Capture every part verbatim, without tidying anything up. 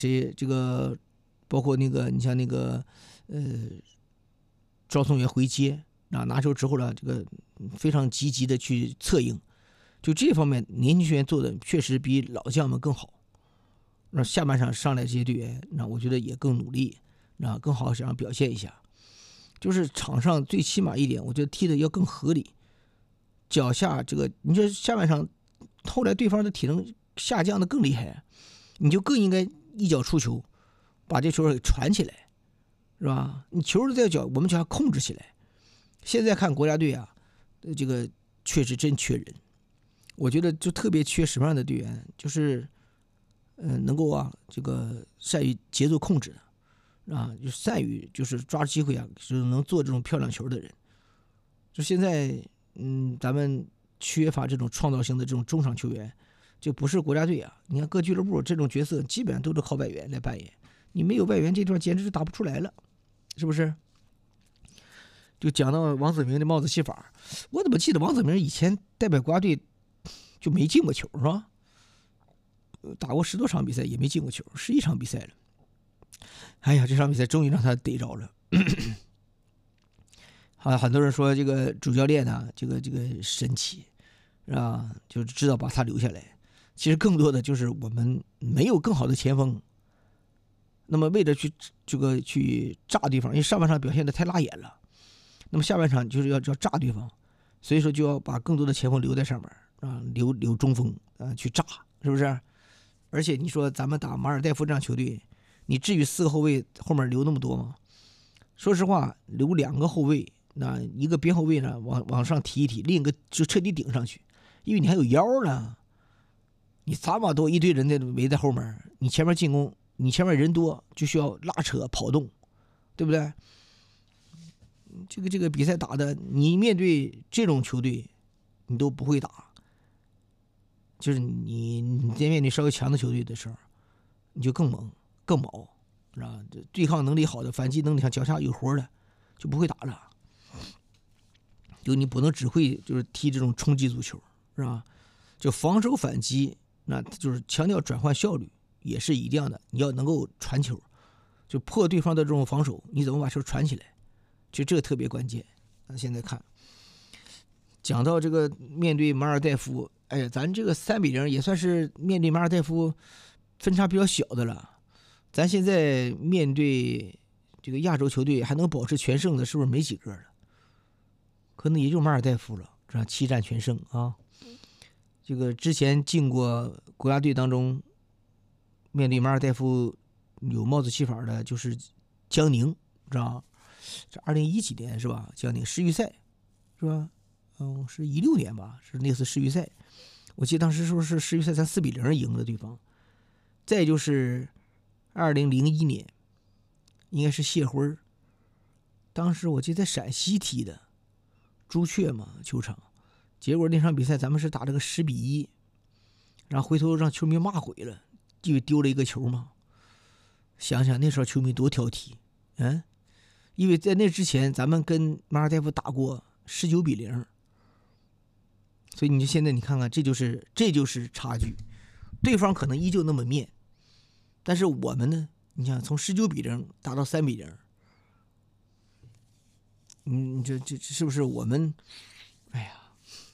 这这个包括那个你像那个呃赵松元回接啊，拿球之后呢，这个非常积极的去策应，就这方面年轻球员做的确实比老将们更好。那下半场上来这些队员，那我觉得也更努力，那更好想要表现一下。就是场上最起码一点，我觉得踢的要更合理。脚下这个，你说下半场后来对方的体能下降的更厉害，你就更应该一脚出球，把这球给传起来，是吧？你球在脚，我们就要控制起来。现在看国家队啊，这个确实真缺人，我觉得就特别缺什么样的队员，就是嗯、呃，能够啊这个善于节奏控制的。啊，就善于就是抓机会啊，就是能做这种漂亮球的人。就现在，嗯，咱们缺乏这种创造性的这种中场球员，就不是国家队啊。你看各俱乐部这种角色，基本上都是靠外援来扮演。你没有外援，这地方简直是打不出来了，是不是？就讲到王子铭的帽子戏法，我怎么记得王子铭以前代表国家队就没进过球是吧？打过十多场比赛也没进过球，十一场比赛了。哎呀，这场比赛终于让他逮着了。好，很多人说这个主教练呢，这个这个神奇，是吧？就知道把他留下来。其实更多的就是我们没有更好的前锋，那么为了去这个去炸对方，因为上半场表现的太拉眼了，那么下半场就是要要炸对方，所以说就要把更多的前锋留在上面啊，留留中锋啊去炸，是不是？而且你说咱们打马尔代夫这样球队。你至于四个后卫后面留那么多吗？说实话，留两个后卫，那一个边后卫呢，往往上提一提，另一个就彻底顶上去，因为你还有腰呢。你撒码多一堆人在围在后面，你前面进攻，你前面人多就需要拉扯跑动，对不对？这个这个比赛打的，你面对这种球队，你都不会打，就是你你在面对稍微强的球队的时候，你就更猛。更毛，是吧？对抗能力好的，反击能力像脚下有活的，就不会打了。就你不能只会就是踢这种冲击足球，是吧？就防守反击，那就是强调转换效率，也是一样的。你要能够传球，就破对方的这种防守，你怎么把球传起来？其实这个特别关键。那现在看，讲到这个面对马尔代夫，哎呀，咱这个三比零也算是面对马尔代夫分差比较小的了。咱现在面对这个亚洲球队还能保持全胜的，是不是没几个了？可能也就马尔代夫了，这样七战全胜啊。这个之前进过国家队当中，面对马尔代夫有帽子戏法的，就是江宁，知道吧？这二零一几年是吧？江宁世预赛是吧？嗯，是一六年吧？是那次世预赛，我记得当时说是世预赛咱四比零赢的对方。再就是二零零一年，应该是谢辉，当时我记得在陕西踢的朱雀嘛球场，结果那场比赛咱们是打了个十比一，然后回头让球迷骂毁了，因为丢了一个球嘛。想想那时候球迷多挑剔，嗯，因为在那之前咱们跟马尔代夫打过十九比零，所以你就现在你看看，这就是这就是差距，对方可能依旧那么面。但是我们呢？你想从十九比零打到三比零，嗯，这这是不是我们？哎呀，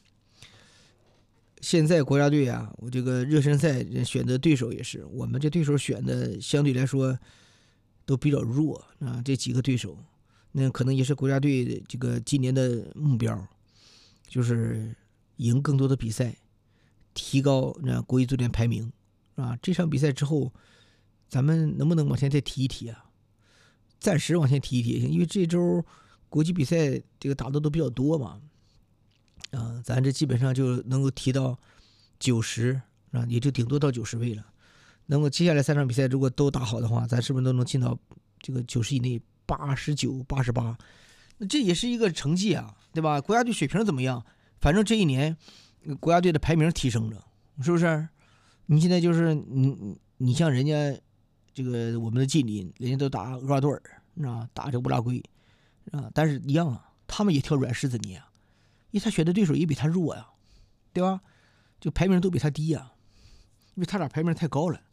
现在国家队啊，我这个热身赛选择对手也是，我们这对手选的相对来说都比较弱啊。这几个对手，那可能也是国家队这个今年的目标，就是赢更多的比赛，提高那国际足联排名啊。这场比赛之后。咱们能不能往前再提一提啊？暂时往前提一提，因为这周国际比赛这个打的都比较多嘛，啊，咱这基本上就能够提到九十啊，也就顶多到九十位了。那么接下来三场比赛如果都打好的话，咱是不是都能进到这个九十以内，八十九、八十八？那这也是一个成绩啊，对吧？国家队水平怎么样？反正这一年国家队的排名提升了，是不是？你现在就是你你像人家。这个我们的近邻，人家都打厄瓜多尔，啊，打这乌拉圭，啊，但是一样啊，他们也挑软柿子捏啊，因为他选的对手也比他弱呀，对吧？就排名都比他低呀，因为他俩排名太高了。